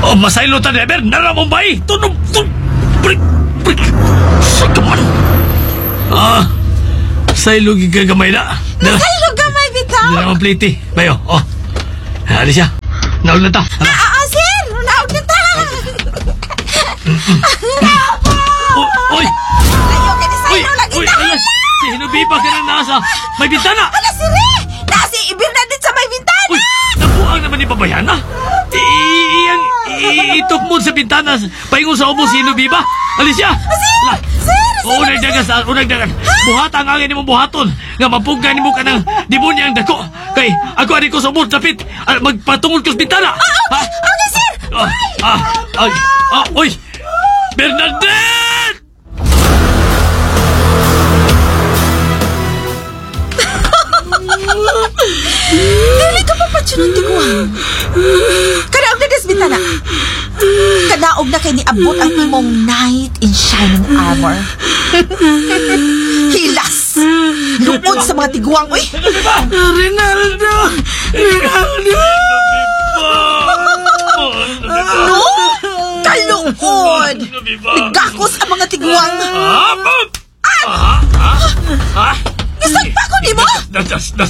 Oh, masaylo ta, Never. Naramong bay. Tunog. Break. Sagaman. Saylo gigagamay na. Nasaylo gamay bitaw. Hindi naman plate. Bayo, Hali siya. Naul na ta. Sir! Naog na ta! Uy! Ayaw ka ni saylo lagi na. Alas! Si Hinubiba ka na nasa. May bintana! Wala si Re! Nasi Bernadette sa may bintana! Uy! Nabuang naman ni Babayana. Itok mo sa bintana. Paingon sa ubo si Hinubiba. Alicia! Sir! Unang dagan. Buhata ang angin ni mong buhaton. Nga mapugay ni mo ka ng demonya ang dako. Kay ako ari ko sa ubod. Dapit. Magpatungod ko sa bintana. Okay, sir! Uy! Bernadette! Dili ka pa patsunod tiguan. Kanaog na des bintana. Kanaog na kay niabot ang imong knight in shining armor. Hilas! Lupod sa mga tiguang, uy! Rinaldo! No! Kaluod! Nagakos ang mga tiguang! Isang pa ko ni mo!